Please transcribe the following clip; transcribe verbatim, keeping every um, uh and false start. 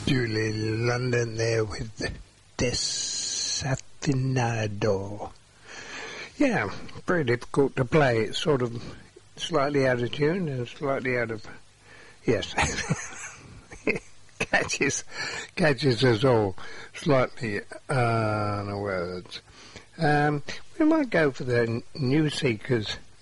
Julie London there with Desafinado. Yeah, very difficult to play. It's sort of slightly out of tune and slightly out of... Yes. catches, catches us all slightly uh, on the words. Um, we might go for the New Seekers